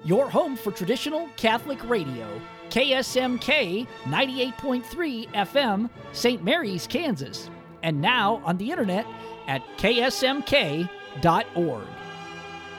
your home for traditional Catholic radio. KSMK 98.3 FM, St. Mary's, Kansas. And now on the internet at ksmk.org.